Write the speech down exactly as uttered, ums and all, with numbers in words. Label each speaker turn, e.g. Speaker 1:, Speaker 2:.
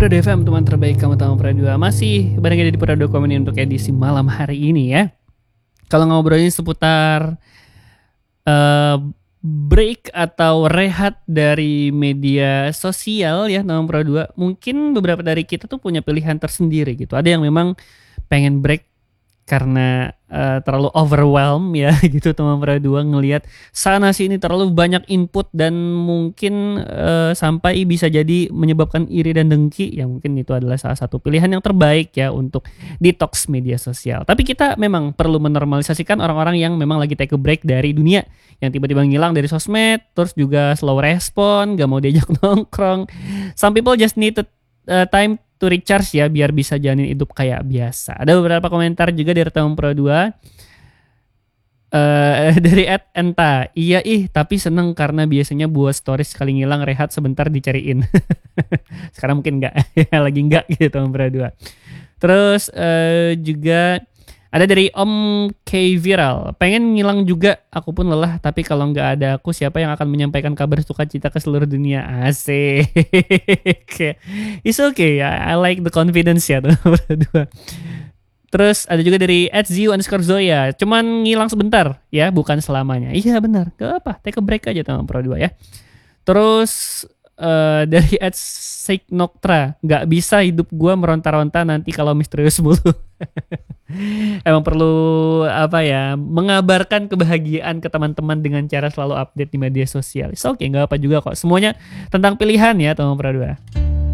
Speaker 1: Prado F M, teman terbaik kamu tahu Prado dua. Masih bareng di Prado Comedy untuk edisi malam hari ini ya. Kalau ngobrolin seputar uh, break atau rehat dari media sosial ya teman Prado dua, mungkin beberapa dari kita tuh punya pilihan tersendiri gitu. Ada yang memang pengen break karena uh, terlalu overwhelm ya gitu teman Prado dua, ngelihat sana sini terlalu banyak input dan mungkin uh, sampai bisa jadi menyebabkan iri dan dengki ya. Mungkin itu adalah salah satu pilihan yang terbaik ya untuk detox media sosial. Tapi kita memang perlu menormalisasikan orang-orang yang memang lagi take a break dari dunia, yang tiba-tiba ngilang dari sosmed, terus juga slow respon, gak mau diajak nongkrong. Some people just need to, uh, time to recharge ya, biar bisa jalanin hidup kayak biasa. Ada beberapa komentar juga dari teman Pro dua. Uh, dari Ed Enta, iya ih tapi seneng karena biasanya buat stories sekali ngilang rehat sebentar dicariin. Sekarang mungkin enggak, lagi enggak gitu teman Pro dua. Terus uh, juga ada dari Om K Viral, pengen ngilang juga, aku pun lelah, tapi kalau nggak ada aku siapa yang akan menyampaikan kabar sukacita ke seluruh dunia. Asik. It's okay ya, I like the confidence ya tuh. Terus ada juga dari at ziu underscore zoya, cuman ngilang sebentar ya, bukan selamanya. Iya benar, gak apa, take a break aja teman Pro dua ya. Terus uh, dari at Seiknoktra, gak bisa hidup gua meronta-ronta nanti kalau misterius mulu. Emang perlu apa ya, mengabarkan kebahagiaan ke teman-teman dengan cara selalu update di media sosial. It's okay, nggak apa juga kok. Semuanya tentang pilihan ya teman Pro dua.